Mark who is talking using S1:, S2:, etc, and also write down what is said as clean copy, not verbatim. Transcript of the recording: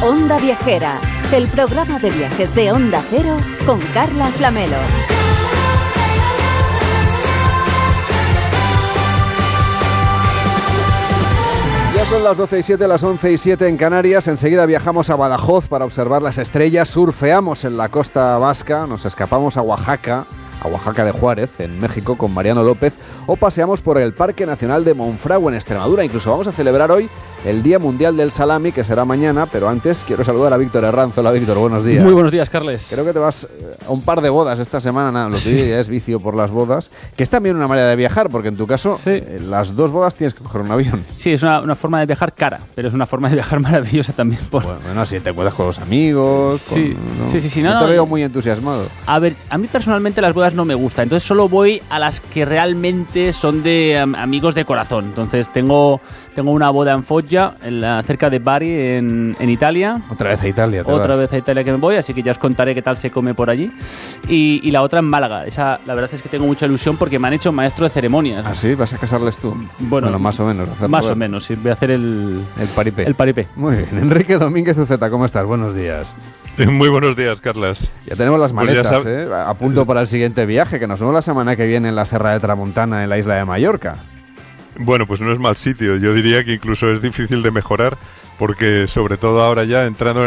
S1: Onda Viajera, el programa de viajes de Onda Cero con Carlas Lamelo.
S2: Ya son las 12:07, las 11:07 en Canarias. Enseguida viajamos a Badajoz para observar las estrellas, surfeamos en la costa vasca, nos escapamos a Oaxaca de Juárez, en México, con Mariano López, o paseamos por el Parque Nacional de Monfragüe, en Extremadura. Incluso vamos a celebrar hoy el Día Mundial del Salami, que será mañana, pero antes quiero saludar a Víctor Herranz. Hola, Víctor, buenos días.
S3: Muy buenos días, Carles.
S2: Creo que te vas a un par de bodas esta semana, lo que ya es vicio por las bodas, que es también una manera de viajar, porque en tu caso, las dos bodas tienes que coger un avión.
S3: Sí, es una forma de viajar cara, pero es una forma de viajar maravillosa también.
S2: Bueno, así te cuidas con los amigos.
S3: Sí.
S2: No te veo muy entusiasmado.
S3: A ver, a mí personalmente las bodas no me gustan, entonces solo voy a las que realmente son de amigos de corazón. Entonces tengo una boda en Foggia, cerca de Bari, en Italia.
S2: Otra vez a Italia.
S3: Vez a Italia que me voy, así que ya os contaré qué tal se come por allí. Y la otra en Málaga. Esa, la verdad es que tengo mucha ilusión porque me han hecho maestro de ceremonias.
S2: ¿Ah, sí? ¿Vas a casarles tú?
S3: Bueno,
S2: más o menos.
S3: Más o menos, sí. Voy a hacer el paripé. El paripé.
S2: Muy bien. Enrique Domínguez Uceta, ¿cómo estás? Buenos días.
S4: Muy buenos días, Carlas.
S2: Ya tenemos las maletas, a punto para el siguiente viaje, que nos vemos la semana que viene en la Serra de Tramontana, en la isla de Mallorca.
S4: Bueno, pues no es mal sitio. Yo diría que incluso es difícil de mejorar, porque sobre todo ahora ya entrando en